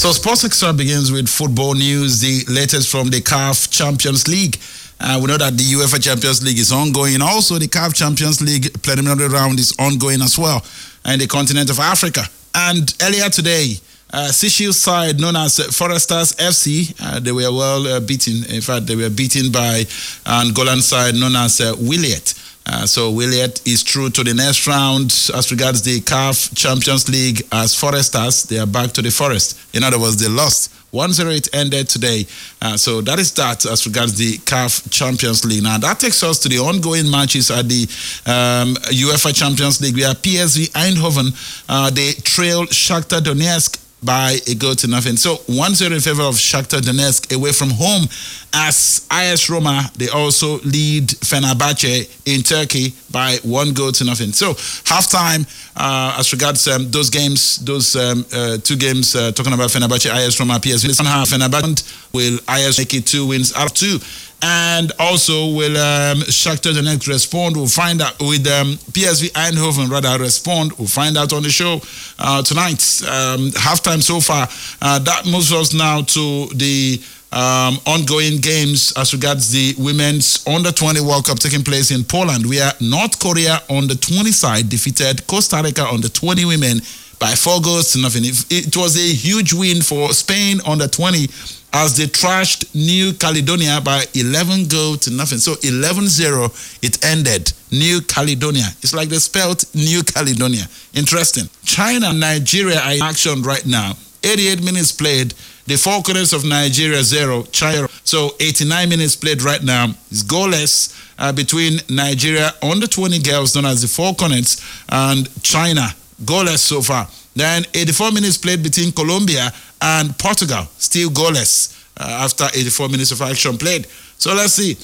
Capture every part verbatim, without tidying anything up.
So Sports Extra begins with football news, the latest from the C A F Champions League. Uh, we know that the UEFA Champions League is ongoing. Also, the C A F Champions League preliminary round is ongoing as well in the continent of Africa. And earlier today, uh, Seychelles side known as Foresters F C, uh, they were well uh, beaten. In fact, they were beaten by Angolan side known as uh, Wiliete. Uh, so Wiliete is through to the next round as regards the C A F Champions League. As Foresters, they are back to the forest. In other words, they lost. one zero it ended today. Uh, so that is that as regards the C A F Champions League. Now that takes us to the ongoing matches at the um, UEFA Champions League. We have P S V Eindhoven. Uh, they trailed Shakhtar Donetsk by a goal to nothing. So one zero in favor of Shakhtar Donetsk away from home. As I S Roma, they also lead Fenerbahce in Turkey by one goal to nothing. So halftime, uh, as regards um, those games, those um, uh, two games, uh, talking about Fenerbahce, I S Roma, P S V. Somehow Fenerbahce will I S make it two wins out of two. And also will um, Shakhtar Donetsk respond? We'll find out with um, P S V Eindhoven rather respond. We'll find out on the show uh, tonight. Um, halftime so far. Uh, that moves us now to the um, ongoing games as regards the women's under twenty World Cup taking place in Poland, where North Korea on the twenty side defeated Costa Rica on the twenty women by four goals to nothing. It, it was a huge win for Spain under twenty as they trashed New Caledonia by eleven goals to nothing. So eleven zero, it ended. New Caledonia. It's like they spelled New Caledonia. Interesting. China and Nigeria are in action right now. eighty-eight minutes played. The Four Corners of Nigeria zero, China. So eighty-nine minutes played right now. It's goalless uh, between Nigeria under twenty girls known as the Four Corners and China. Goalless so far. Then eighty-four minutes played between Colombia and Portugal. Still goalless uh, after eighty-four minutes of action played. So let's see.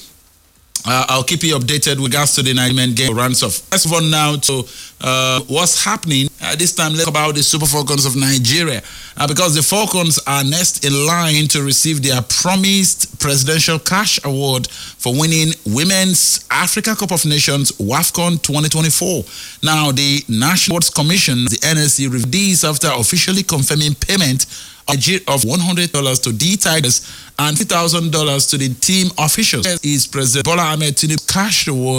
Uh, I'll keep you updated with regards to the nine-man game runs off. Let's move on now to uh, what's happening. Uh, this time, let's talk about the Super Falcons of Nigeria. Uh, because the Falcons are next in line to receive their promised presidential cash award for winning Women's Africa Cup of Nations WAFCON twenty twenty-four. Now, the National Sports Commission, the N S C, reviewed this after officially confirming payment of one hundred dollars to D Tigers and fifty thousand dollars to the team officials. Is President Bola Ahmed Tinubu cash reward